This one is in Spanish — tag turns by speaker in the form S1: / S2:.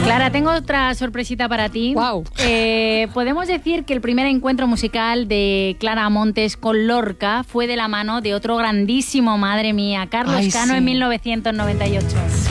S1: Clara, tengo otra sorpresita para ti.
S2: Wow.
S1: Podemos decir que el primer encuentro musical de Clara Montes con Lorca fue de la mano de otro grandísimo, madre mía, Carlos Cano, en 1998.